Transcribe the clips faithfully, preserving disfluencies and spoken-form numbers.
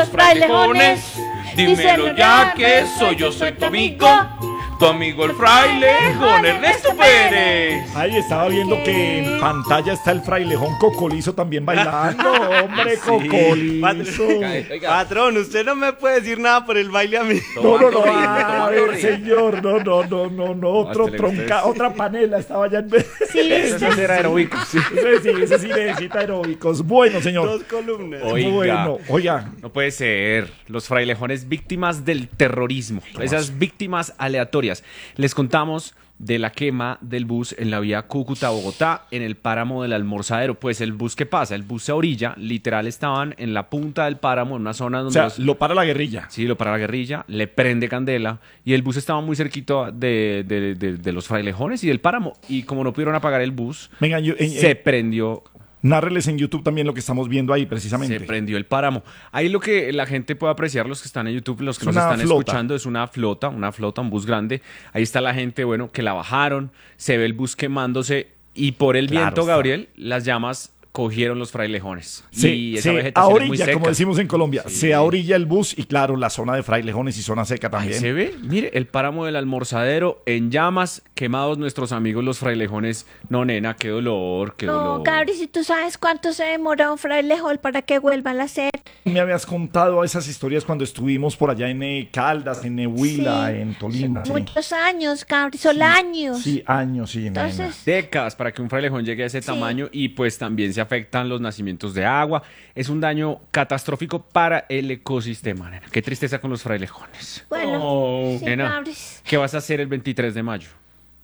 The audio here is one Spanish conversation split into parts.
los frailejones. Dímelo ya que soy yo, soy tu amigo. Tu amigo el frailejón Ernesto Pérez. Ahí estaba viendo que en pantalla está el frailejón Cocolizo también bailando. Hombre, Sí. Cocolizo. Oiga, patrón, usted no me puede decir nada por el baile a mí. No, no, no, Tomando ritmo, a tomando ver, ritmo. señor, no, no, no, no, no, otro este le tronca, gusta otra panela estaba ya en vez. ¿Sí viste? Ese era aeróbico, sí. Ese sí, ese sí necesita aeróbicos. Bueno, señor. Dos columnas. Oiga. Bueno, oiga, No puede ser. Los frailejones víctimas del terrorismo. Esas víctimas aleatorias. Les contamos de la quema del bus en la vía Cúcuta-Bogotá, en el páramo del Almorzadero. Pues el bus, ¿qué pasa? El bus se orilla, literal estaban en la punta del páramo, en una zona o donde... sea, los- lo para la guerrilla. Sí, lo para la guerrilla, le prende candela y el bus estaba muy cerquito de, de- de- de los frailejones y del páramo. Y como no pudieron apagar el bus, Venga, yo, en, se en- prendió nárreles en YouTube también lo que estamos viendo ahí, precisamente. Se prendió el páramo. Ahí lo que la gente puede apreciar, los que están en YouTube, los que Es nos una están flota. escuchando, es una flota, una flota, un bus grande. Ahí está la gente, bueno, que la bajaron, se ve el bus quemándose y por el Claro viento, está. Gabriel, las llamas cogieron los frailejones. Se, y esa se vegetación es muy ahorilla, seca. como decimos en Colombia, Sí. se ahorilla el bus y claro, la zona de frailejones y zona seca Ahí también. se ve, mire, el páramo del Almorzadero en llamas, quemados nuestros amigos los frailejones. No, nena, qué dolor, qué No, dolor. Gabri, si tú sabes cuánto se demora un frailejón para que vuelvan a hacer. Me habías contado esas historias cuando estuvimos por allá en eh, Caldas, en Nehuila, Sí. en Tolima. Sí. Muchos años, Gabri, son años. Sí, años, sí. nena. Entonces, Décadas para que un frailejón llegue a ese Sí. tamaño y pues también se afectan los nacimientos de agua. Es un daño catastrófico para el ecosistema, nena. Qué tristeza con los frailejones. bueno, Oh, sí, nena, Gabri. ¿qué vas a hacer el veintitrés de mayo?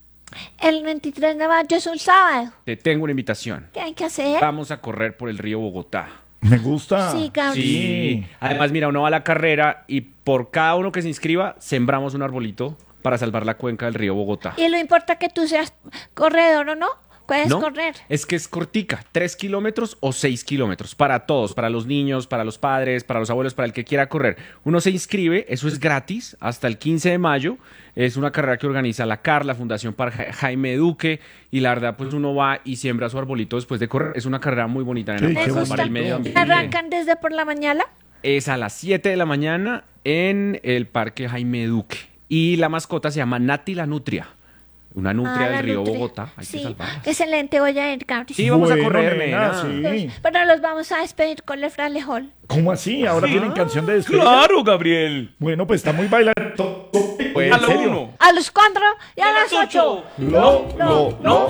El veintitrés de mayo es un sábado. Te tengo una invitación. ¿Qué hay que hacer? Vamos a correr por el río Bogotá. Me gusta. Sí, Gabri. Sí. Además, mira, uno va a la carrera y por cada uno que se inscriba, sembramos un arbolito para salvar la cuenca del río Bogotá. Y lo importa que tú seas corredor o no. Puedes ¿No? correr. Es que es cortica, tres kilómetros o seis kilómetros, para todos, para los niños, para los padres, para los abuelos, para el que quiera correr. Uno se inscribe, eso es gratis, hasta el quince de mayo, es una carrera que organiza la C A R, la Fundación para Ja- Jaime Duque, y la verdad, pues uno va y siembra su arbolito después de correr. Es una carrera muy bonita, nena, Sí, para qué salvar bonito. el medio ambiente. ¿Arrancan desde por la mañana? Es a las siete de la mañana en el Parque Jaime Duque. Y la mascota se llama Nati la Nutria. Una nutria Ah, la del río nutria. Bogotá. Hay Sí, que salvarla. excelente, voy a ir, Gabri. Sí, vamos a Bueno, correr, nena, nena. sí. Pero los vamos a despedir con el frailejón. ¿Cómo así? Ahora tienen canción de despedida. Claro, Gabriel. Bueno, pues está muy bailando. Pues, ¿En serio? uno. A los cuatro y a las ocho. No, no, no.